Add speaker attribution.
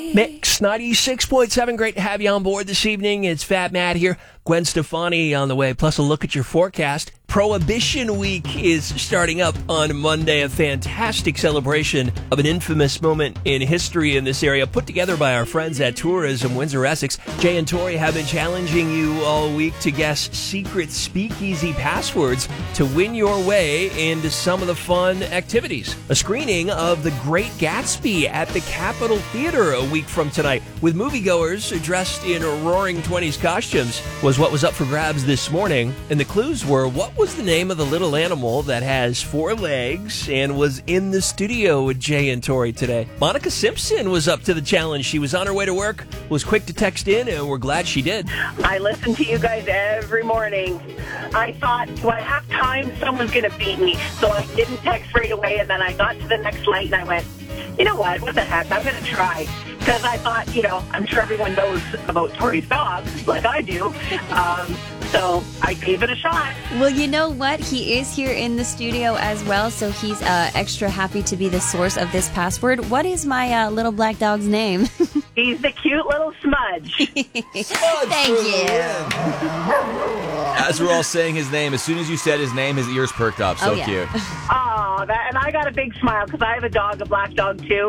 Speaker 1: Mix 96.7. Great to have you on board this evening. It's Fat Matt here. Gwen Stefani on the way, plus a look at your forecast. Prohibition Week is starting up on Monday, a fantastic celebration of an infamous moment in history in this area, put together by our friends at Tourism Windsor Essex. Jay and Tori have been challenging you all week to guess secret speakeasy passwords to win your way into some of the fun activities. A screening of The Great Gatsby at the Capitol Theater a week from tonight, with moviegoers dressed in roaring 20s costumes, was what was up for grabs this morning. And the clues were, what was the name of the little animal that has 4 legs and was in the studio with Jay and Tori today? Monica Simpson was up to the challenge. She was on her way to work, was quick to text in, and we're glad she did.
Speaker 2: I listen to you guys every morning. I thought, do I have time? Someone's going to beat me. So I didn't text right away, and then I got to the next light, and I went, you know what the heck, I'm going to try. Because I thought, I'm sure everyone knows about Tori's dog, like I do. So I gave it a shot.
Speaker 3: Well, you know what? He is here in the studio as well, so he's extra happy to be the source of this password. What is my little black dog's name?
Speaker 2: He's the cute little Smudge.
Speaker 3: Thank you.
Speaker 4: As we're all saying his name, as soon as you said his name, his ears perked up. So cute.
Speaker 2: Oh, and I got a big smile because I have a dog, a black dog too.